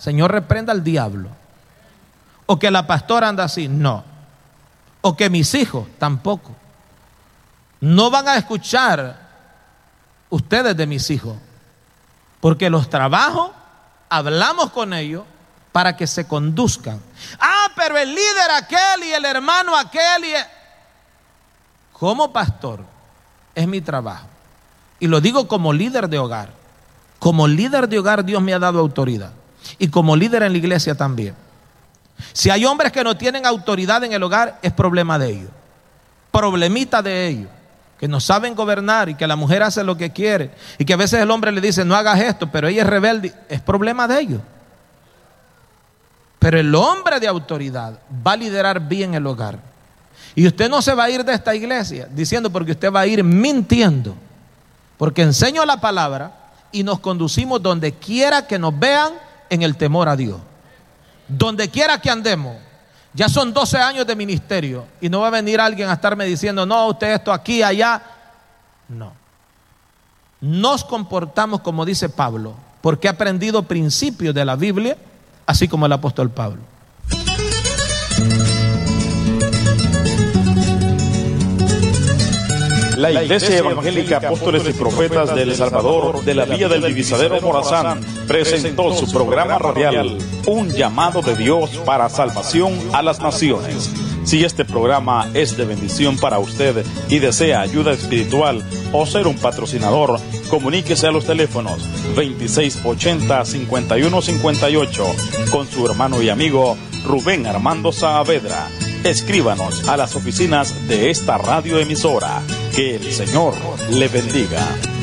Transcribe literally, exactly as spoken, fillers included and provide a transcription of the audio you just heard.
Señor reprenda al diablo. O que la pastora anda así, no. O que mis hijos, tampoco. No van a escuchar ustedes de mis hijos, porque los trabajo, hablamos con ellos para que se conduzcan. Ah, pero el líder aquel y el hermano aquel y el... Como pastor es mi trabajo, y lo digo como líder de hogar. Como líder de hogar Dios me ha dado autoridad, y como líder en la iglesia también. Si hay hombres que no tienen autoridad en el hogar, es problema de ellos, problemita de ellos, que no saben gobernar y que la mujer hace lo que quiere, y que a veces el hombre le dice no hagas esto, pero ella es rebelde. Es problema de ellos. Pero el hombre de autoridad va a liderar bien el hogar. Y usted no se va a ir de esta iglesia diciendo, porque usted va a ir mintiendo, porque enseño la palabra y nos conducimos donde quiera que nos vean en el temor a Dios. Donde quiera que andemos. Ya son doce años de ministerio y no va a venir alguien a estarme diciendo, no, usted esto aquí, allá. No. Nos comportamos como dice Pablo, porque he aprendido principios de la Biblia, así como el apóstol Pablo. La Iglesia Evangélica Apóstoles y Profetas de El Salvador, de la Villa del Divisadero Morazán, presentó su programa radial, Un Llamado de Dios para Salvación a las Naciones. Si este programa es de bendición para usted y desea ayuda espiritual o ser un patrocinador, comuníquese a los teléfonos veintiséis ochenta, cincuenta y uno cincuenta y ocho con su hermano y amigo Rubén Armando Saavedra. Escríbanos a las oficinas de esta radioemisora. Que el Señor le bendiga.